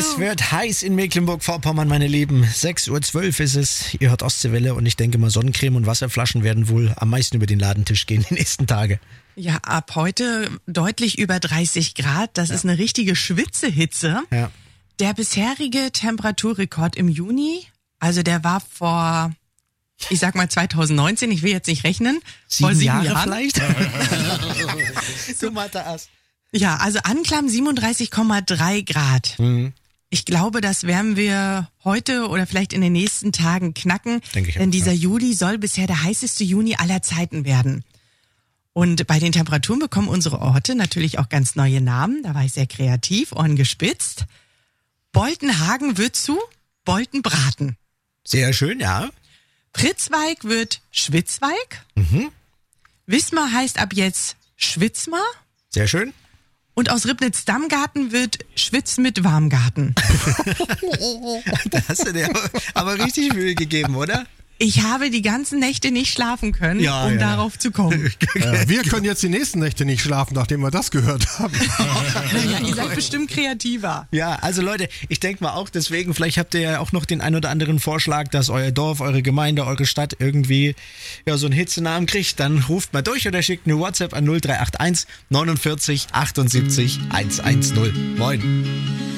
Es wird heiß in Mecklenburg-Vorpommern, meine Lieben. 6:12 Uhr ist es. Ihr hört Ostseewelle und ich denke mal, Sonnencreme und Wasserflaschen werden wohl am meisten über den Ladentisch gehen die nächsten Tage. Ja, ab heute deutlich über 30 Grad. Das ist eine richtige Schwitzehitze. Ja. Der bisherige Temperaturrekord im Juni, also der war vor, ich sag mal 2019, ich will jetzt nicht rechnen. Vor 7 Jahre Jahren vielleicht? Du Mathe-Ass. Ja, also Anklam 37,3 Grad. Mhm. Ich glaube, das werden wir heute oder vielleicht in den nächsten Tagen knacken. Denke ich auch, denn dieser ja. Juli soll bisher der heißeste Juni aller Zeiten werden. Und bei den Temperaturen bekommen unsere Orte natürlich auch ganz neue Namen. Da war ich sehr kreativ, Ohren gespitzt. Boltenhagen wird zu Boltenbraten. Sehr schön, ja. Pritzweig wird Schwitzweig. Wismar heißt ab jetzt Schwitzmar. Sehr schön. Und aus Ribnitz-Dammgarten wird Schwitz mit Warmgarten. Da hast du dir aber richtig Mühe gegeben, oder? Ich habe die ganzen Nächte nicht schlafen können, Ja, um ja. darauf zu kommen. Wir können jetzt die nächsten Nächte nicht schlafen, nachdem wir das gehört haben. Ja, ihr seid bestimmt kreativer. Ja, also Leute, ich denke mal auch deswegen, vielleicht habt ihr ja auch noch den ein oder anderen Vorschlag, dass euer Dorf, eure Gemeinde, eure Stadt irgendwie ja so einen Hitzenamen kriegt. Dann ruft mal durch oder schickt eine WhatsApp an 0381 49 78 110. Moin.